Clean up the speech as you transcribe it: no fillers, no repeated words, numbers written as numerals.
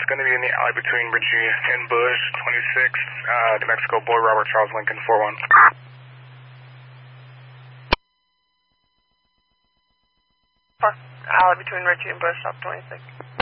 It's going to be in the alley between Ritchie and Bush, 26th, New Mexico, Boy Robert Charles Lincoln, 41. Alley between Ritchie and Bush, up 26.